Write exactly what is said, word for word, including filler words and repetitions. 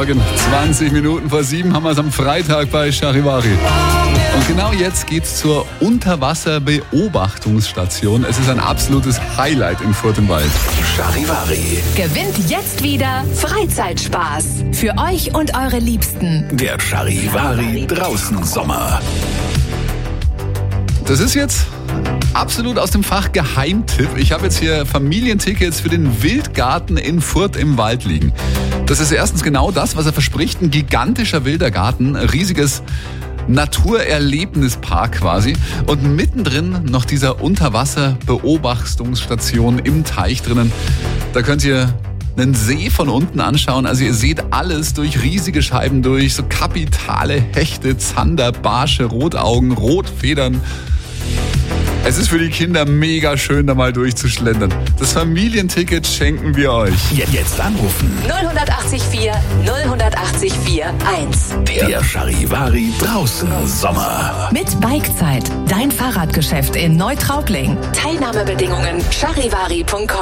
Morgen. zwanzig Minuten vor sieben haben wir es am Freitag bei Charivari. Und genau jetzt geht's zur Unterwasserbeobachtungsstation. Es ist ein absolutes Highlight in Furth im Wald. Charivari. Gewinnt jetzt wieder Freizeitspaß. Für euch und eure Liebsten. Der Charivari draußen Sommer. Das ist jetzt absolut aus dem Fach Geheimtipp. Ich habe jetzt hier Familientickets für den Wildgarten in Furth im Wald liegen. Das ist erstens genau das, was er verspricht. Ein gigantischer wilder Garten, ein riesiges Naturerlebnispark quasi. Und mittendrin noch dieser Unterwasserbeobachtungsstation im Teich drinnen. Da könnt ihr einen See von unten anschauen. Also ihr seht alles durch riesige Scheiben durch. So kapitale Hechte, Zander, Barsche, Rotaugen, Rotfedern. Es ist für die Kinder mega schön, da mal durchzuschlendern. Das Familienticket schenken wir euch. Jetzt anrufen. null acht vier null acht vier eins. Der Charivari draußen Sommer. Mit Bikezeit. Dein Fahrradgeschäft in Neutraubling. Teilnahmebedingungen charivari punkt com.